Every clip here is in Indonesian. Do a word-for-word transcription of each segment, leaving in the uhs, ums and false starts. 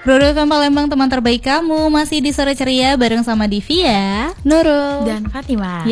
Prodo F M Palembang, teman terbaik kamu. Masih di Sore Ceria bareng sama Divia, Nurul, dan Fatima.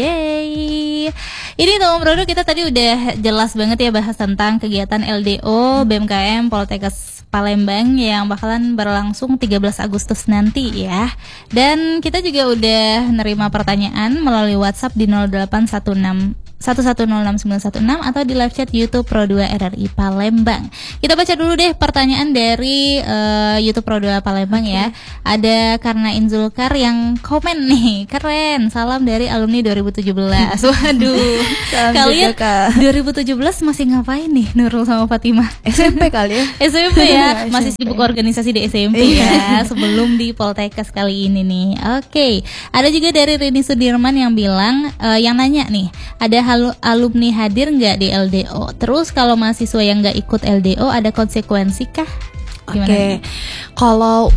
Yeay. Ini teman Prodo, kita tadi udah jelas banget ya bahas tentang kegiatan L D O B M K M Poltekkes Palembang yang bakalan berlangsung tiga belas Agustus nanti ya. Dan kita juga udah nerima pertanyaan melalui WhatsApp di nol delapan satu enam satu satu nol enam sembilan satu enam atau di live chat YouTube Pro dua R R I Palembang. Kita baca dulu deh pertanyaan dari uh, YouTube Pro dua Palembang okay. ya. Ada Karna Inzulkar yang komen nih, keren. Salam dari alumni dua ribu tujuh belas. Waduh. Kalian dua ribu tujuh belas masih ngapain nih Nurul sama Fatimah? S M P kali ya. S M P ya. Masih sibuk organisasi di S M P ya sebelum di Poltekkes kali ini nih. Oke. Okay. Ada juga dari Rini Sudirman yang bilang uh, yang nanya nih, ada Halo, alumni hadir nggak di L D O? Terus kalau mahasiswa yang nggak ikut L D O ada konsekuensi kah? Oke, okay. Kalau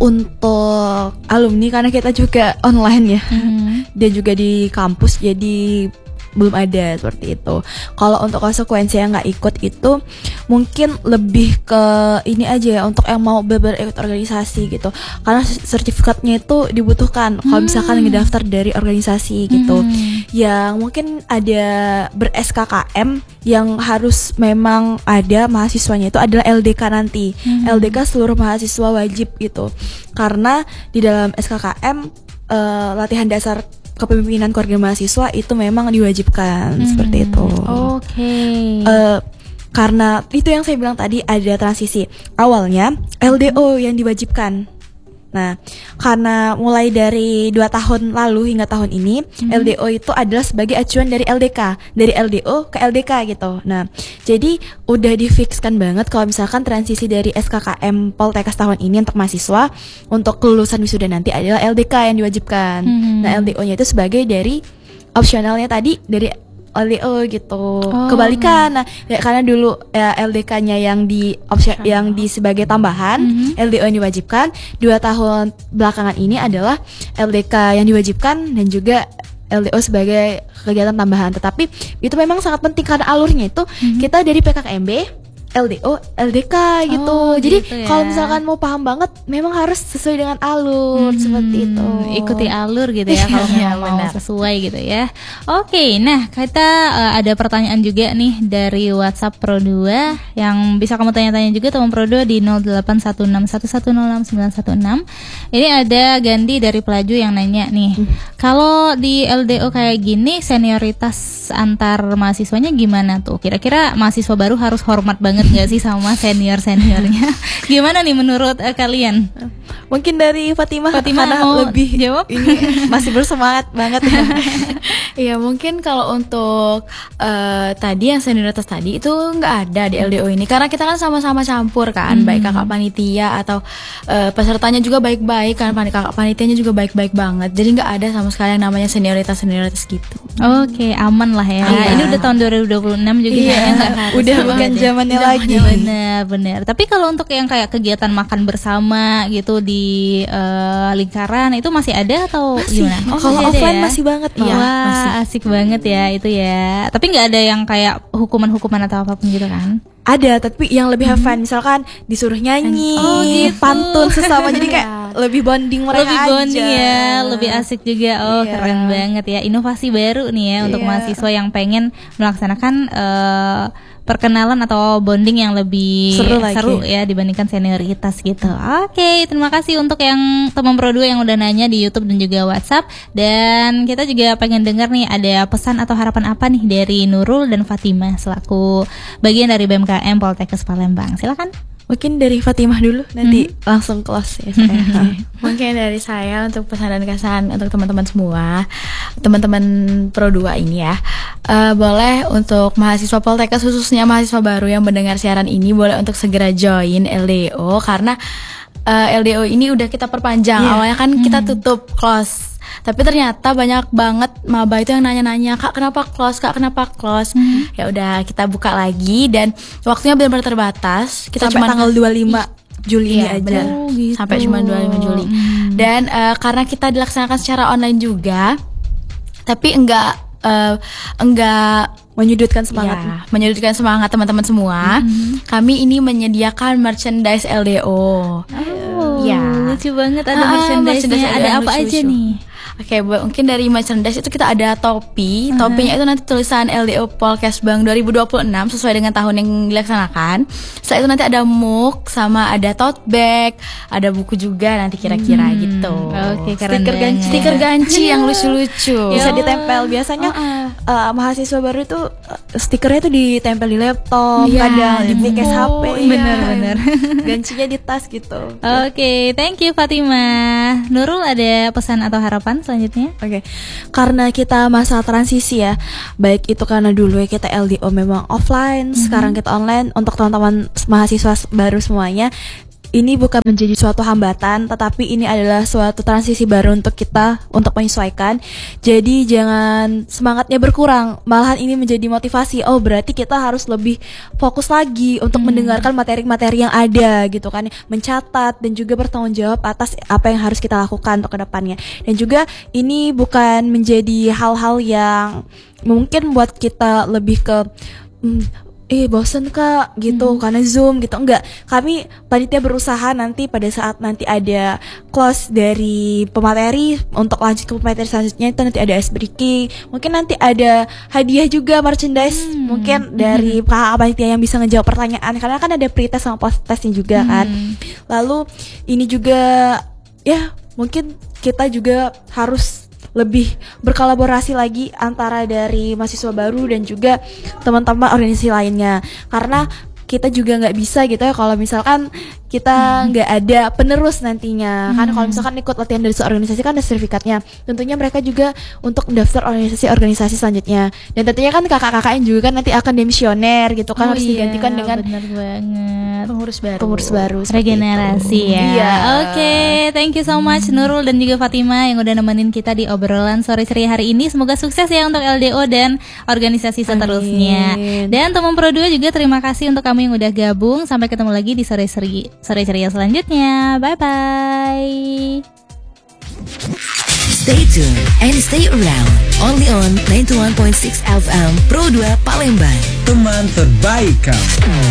untuk alumni karena kita juga online ya, mm-hmm. dia juga di kampus jadi belum ada seperti itu. Kalau untuk konsekuensi yang nggak ikut itu mungkin lebih ke ini aja ya, untuk yang mau beber ikut organisasi gitu, karena sertifikatnya itu dibutuhkan kalau hmm. misalkan ngedaftar dari organisasi gitu, hmm. yang mungkin ada ber-S K K M yang harus memang ada mahasiswanya itu adalah L D K nanti, hmm. L D K seluruh mahasiswa wajib gitu, karena di dalam S K K M uh, latihan dasar kepemimpinan keluarga mahasiswa itu memang diwajibkan, hmm. seperti itu. Oke. Okay. Uh, karena itu yang saya bilang tadi, ada transisi. Awalnya L D O yang diwajibkan. Nah, karena mulai dari dua tahun lalu hingga tahun ini, hmm. L D O itu adalah sebagai acuan dari L D K, dari L D O ke L D K gitu. Nah, jadi udah difikskan banget kalau misalkan transisi dari S K K M Poltekkes tahun ini untuk mahasiswa, untuk kelulusan wisuda nanti adalah L D K yang diwajibkan. Hmm. Nah, L D O-nya itu sebagai dari opsionalnya tadi dari L D O gitu. Oh. Kebalikan. Nah, ya, karena dulu ya, L D K-nya yang di opsi yang di sebagai tambahan, mm-hmm. L D O yang diwajibkan. Dua tahun belakangan ini adalah L D K yang diwajibkan dan juga L D O sebagai kegiatan tambahan. Tetapi itu memang sangat penting karena alurnya itu mm-hmm. kita dari P K K M B, L D O, L D K gitu. Oh, Jadi gitu ya. Kalau misalkan mau paham banget, memang harus sesuai dengan alur, hmm, seperti itu. Ikuti alur gitu ya kalau memang mau sesuai gitu ya. Oke, nah kita uh, ada pertanyaan juga nih dari WhatsApp Pro dua yang bisa kamu tanya-tanya juga teman Pro dua di nol delapan satu enam satu satu nol enam sembilan satu enam. Ini ada Gandhi dari Pelaju yang nanya nih, hmm. kalau di L D O kayak gini senioritas antar mahasiswanya gimana tuh? Kira-kira mahasiswa baru harus hormat banget nggak sih sama senior seniornya? Gimana nih menurut uh, kalian? Mungkin dari Fatimah, Fatimah karena mau lebih jawab ini masih bersemangat banget ya. Iya, mungkin kalau untuk uh, tadi yang senioritas tadi itu nggak ada di L D O ini karena kita kan sama-sama campur kan, hmm. baik kakak panitia atau uh, pesertanya juga baik-baik kan, kakak panitianya juga baik-baik banget. Jadi nggak ada sama sekali yang namanya senioritas senioritas gitu. Oke, okay, aman lah ya. Iya. Ini udah tahun dua ribu dua puluh enam juga iya. kayaknya nggak harus. Udah bukan zamannya lagi. Bener-bener. Tapi kalau untuk yang kayak kegiatan makan bersama gitu di uh, lingkaran itu masih ada atau masih. Gimana? Oh, kalau offline ya? Masih banget. Ya, wah, masih. Asik banget ya itu ya. Tapi nggak ada yang kayak hukuman-hukuman atau apapun gitu kan? Ada, tapi yang lebih have fun, misalkan disuruh nyanyi, oh, gitu. pantun sesama, jadi kayak lebih bonding mereka lebih aja. Lebih bonding ya, lebih asik juga. Oh, iya. Keren banget ya, inovasi baru nih ya, iya. untuk mahasiswa yang pengen melaksanakan uh, perkenalan atau bonding yang lebih seru, seru ya dibandingkan senioritas gitu. Oke, okay, terima kasih untuk yang teman Pro dua yang udah nanya di YouTube dan juga WhatsApp. Dan kita juga pengen dengar nih ada pesan atau harapan apa nih dari Nurul dan Fatimah selaku bagian dari B M K M Poltekkes Palembang. Silakan. Mungkin dari Fatimah dulu, nanti hmm. langsung close ya saya. Mungkin dari saya untuk pesan dan kesan untuk teman-teman semua, teman-teman Pro dua ini ya, uh, boleh untuk mahasiswa Poltekkes khususnya mahasiswa baru yang mendengar siaran ini, boleh untuk segera join L D O karena uh, L D O ini udah kita perpanjang. Yeah. Awalnya kan hmm. kita tutup close. Tapi ternyata banyak banget maba itu yang nanya-nanya, Kak kenapa close, Kak kenapa close. Hmm. Ya udah kita buka lagi dan waktunya benar-benar terbatas. Kita sampai cuma tanggal dua puluh lima Juli iya, aja. Oh, gitu. Sampai cuma dua puluh lima Juli. Hmm. Dan uh, karena kita dilaksanakan secara online juga, tapi enggak uh, enggak menyudutkan semangat, ya, menyudutkan semangat teman-teman semua. Mm-hmm. Kami ini menyediakan merchandise L D O. Oh. Wow, Ya. lucu banget ada Ah, merchandise-nya. merchandise Ada ada yang apa aja lucu-lucu. nih? Oke, bu- mungkin dari merchandise itu kita ada topi. Topinya itu nanti tulisan L D O Podcast Bank dua ribu dua puluh enam sesuai dengan tahun yang dilaksanakan. Setelah itu nanti ada mug sama ada tote bag, ada buku juga nanti kira-kira gitu. Oke, keren Stiker banget. ganci. Stiker ganci yang lucu-lucu. Bisa Ya. ditempel biasanya Uh-uh. eh, mahasiswa baru itu eh, stikernya tuh ditempel di laptop, Iya, kadang di di case buku. H P, Iya. Bener-bener. gancinya di tas gitu. Oke, thank you Fatimah. Nurul ada pesan atau harapan selanjutnya? Oke, karena kita masa transisi ya, baik itu karena dulu ya kita L D O memang offline, sekarang kita online. Untuk teman-teman mahasiswa baru semuanya, ini bukan menjadi suatu hambatan, tetapi ini adalah suatu transisi baru untuk kita untuk menyesuaikan. Jadi jangan semangatnya berkurang, malahan ini menjadi motivasi. Oh berarti kita harus lebih fokus lagi untuk mendengarkan materi-materi yang ada gitu kan, mencatat dan juga bertanggung jawab atas apa yang harus kita lakukan untuk kedepannya. Dan juga ini bukan menjadi hal-hal yang mungkin buat kita lebih ke hmm, eh bosen kak gitu karena Zoom gitu. Enggak, kami panitia berusaha nanti pada saat nanti ada close dari pemateri untuk lanjut ke pemateri selanjutnya itu nanti ada ice breaking, mungkin nanti ada hadiah juga merchandise mungkin dari kakak panitia yang bisa ngejawab pertanyaan karena kan ada pretest sama post testnya juga kan. Lalu ini juga ya mungkin kita juga harus lebih berkolaborasi lagi antara dari mahasiswa baru dan juga teman-teman organisasi lainnya, karena kita juga nggak bisa gitu ya kalau misalkan kita nggak ada penerus nantinya kan. Kalau misalkan ikut latihan dari seorganisasi kan ada sertifikatnya, tentunya mereka juga untuk daftar organisasi-organisasi selanjutnya. Dan tentunya kan kakak-kakaknya juga kan nanti akan demisioner gitu kan, Oh harus iya, digantikan dengan bener banget. Pengurus baru. pengurus baru seperti Regenerasi itu. ya. Iya. Oke, thank you so much Nurul dan juga Fatimah yang udah nemenin kita di obrolan sore ceria hari ini. Semoga sukses ya untuk L D O dan organisasi seterusnya. Amin. Dan teman Pro dua juga terima kasih untuk kamu yang udah gabung. Sampai ketemu lagi di sore seri sore ceria selanjutnya. Bye bye. Stay tuned and stay around. Only on ninety-one point six F M Pro dua Palembang. Teman terbaik kamu.